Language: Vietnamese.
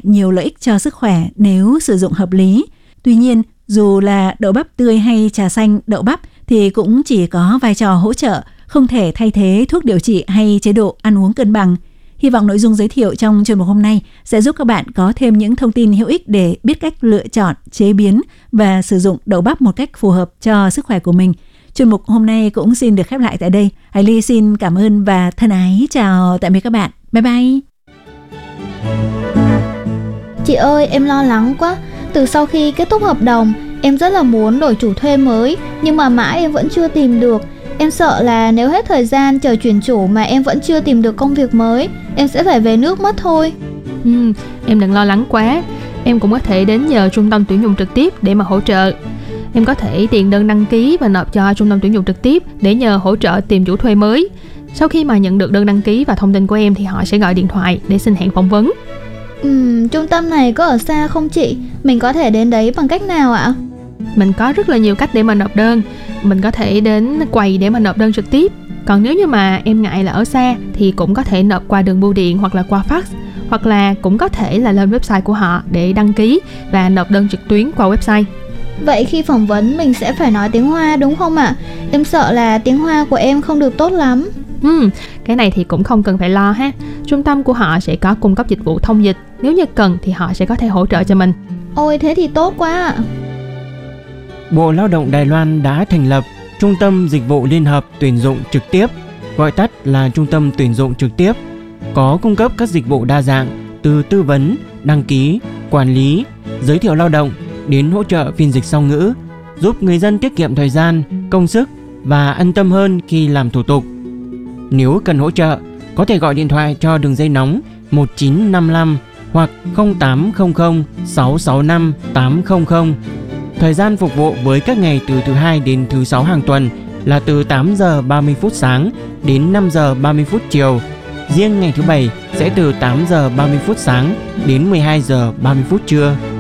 nhiều lợi ích cho sức khỏe nếu sử dụng hợp lý. Tuy nhiên, dù là đậu bắp tươi hay trà xanh đậu bắp thì cũng chỉ có vai trò hỗ trợ, không thể thay thế thuốc điều trị hay chế độ ăn uống cân bằng. Hy vọng nội dung giới thiệu trong chuyên mục hôm nay sẽ giúp các bạn có thêm những thông tin hữu ích để biết cách lựa chọn, chế biến và sử dụng đậu bắp một cách phù hợp cho sức khỏe của mình. Chuyên mục hôm nay cũng xin được khép lại tại đây. Hải Ly xin cảm ơn và thân ái chào tạm biệt các bạn. Bye bye. Chị ơi, em lo lắng quá. Từ sau khi kết thúc hợp đồng, em rất là muốn đổi chủ thuê mới, nhưng mà mãi em vẫn chưa tìm được. Em sợ là nếu hết thời gian chờ chuyển chủ mà em vẫn chưa tìm được công việc mới, em sẽ phải về nước mất thôi. Em đừng lo lắng quá. Em cũng có thể đến nhờ trung tâm tuyển dụng trực tiếp để mà hỗ trợ. Em có thể điền đơn đăng ký và nộp cho trung tâm tuyển dụng trực tiếp để nhờ hỗ trợ tìm chủ thuê mới. Sau khi mà nhận được đơn đăng ký và thông tin của em thì họ sẽ gọi điện thoại để xin hẹn phỏng vấn. Trung tâm này có ở xa không chị? Mình có thể đến đấy bằng cách nào ạ? Mình có rất là nhiều cách để mà nộp đơn. Mình có thể đến quầy để mà nộp đơn trực tiếp. Còn nếu như mà em ngại là ở xa thì cũng có thể nộp qua đường bưu điện hoặc là qua fax, hoặc là cũng có thể là lên website của họ để đăng ký và nộp đơn trực tuyến qua website. Vậy khi phỏng vấn mình sẽ phải nói tiếng Hoa đúng không ạ? Em sợ là tiếng Hoa của em không được tốt lắm. Cái này thì cũng không cần phải lo ha. Trung tâm của họ sẽ có cung cấp dịch vụ thông dịch. Nếu như cần thì họ sẽ có thể hỗ trợ cho mình. Ôi thế thì tốt quá ạ. Bộ Lao động Đài Loan đã thành lập Trung tâm Dịch vụ Liên hợp Tuyển dụng Trực tiếp, gọi tắt là Trung tâm Tuyển dụng Trực tiếp, có cung cấp các dịch vụ đa dạng từ tư vấn, đăng ký, quản lý, giới thiệu lao động đến hỗ trợ phiên dịch song ngữ, giúp người dân tiết kiệm thời gian, công sức và an tâm hơn khi làm thủ tục. Nếu cần hỗ trợ, có thể gọi điện thoại cho đường dây nóng 1955 hoặc 0800 665 800. Thời gian phục vụ với các ngày từ thứ Hai đến thứ Sáu hàng tuần là từ 8 giờ 30 phút sáng đến 5 giờ 30 phút chiều. Riêng ngày thứ Bảy sẽ từ 8 giờ 30 phút sáng đến 12 giờ 30 phút trưa.